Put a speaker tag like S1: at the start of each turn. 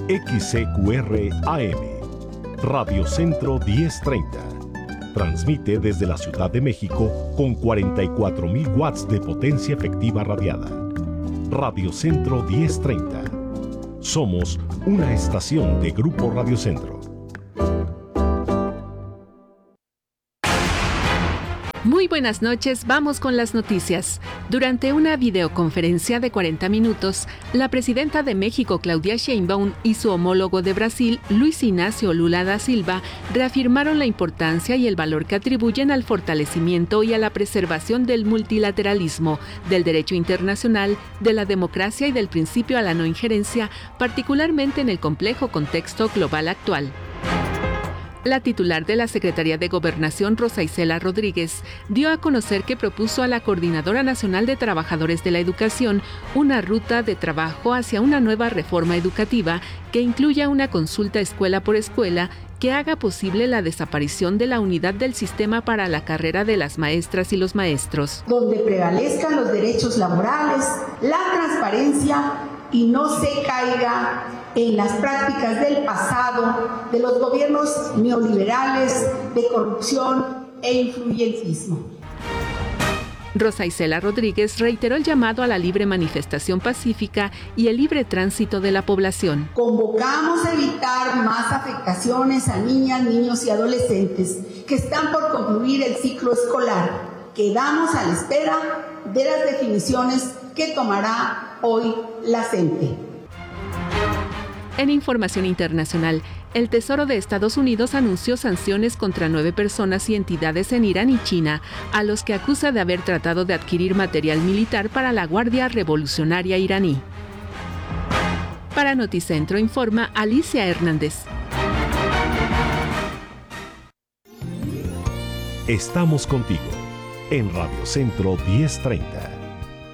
S1: XCQR AM, Radio Centro 1030. Transmite desde la Ciudad de México con 44,000 watts de potencia efectiva radiada. Radio Centro 1030. Somos una estación de Grupo Radio Centro.
S2: Muy buenas noches, vamos con las noticias. Durante una videoconferencia de 40 minutos, la presidenta de México, Claudia Sheinbaum, y su homólogo de Brasil, Luis Ignacio Lula da Silva, reafirmaron la importancia y el valor que atribuyen al fortalecimiento y a la preservación del multilateralismo, del derecho internacional, de la democracia y del principio a la no injerencia, particularmente en el complejo contexto global actual. La titular de la Secretaría de Gobernación, Rosa Isela Rodríguez, dio a conocer que propuso a la Coordinadora Nacional de Trabajadores de la Educación una ruta de trabajo hacia una nueva reforma educativa que incluya una consulta escuela por escuela que haga posible la desaparición de la unidad del sistema para la carrera de las maestras y los maestros.
S3: Donde prevalezcan los derechos laborales, la transparencia y no se caiga en las prácticas del pasado de los gobiernos neoliberales de corrupción e influyentismo.
S2: Rosa Isela Rodríguez reiteró el llamado a la libre manifestación pacífica y el libre tránsito de la población.
S3: Convocamos a evitar más afectaciones a niñas, niños y adolescentes que están por concluir el ciclo escolar. Quedamos a la espera de las definiciones que tomará hoy la CENTE.
S2: En información internacional, el Tesoro de Estados Unidos anunció sanciones contra 9 personas y entidades en Irán y China, a los que acusa de haber tratado de adquirir material militar para la Guardia Revolucionaria iraní. Para Noticentro informa Alicia Hernández.
S1: Estamos contigo en Radio Centro 1030.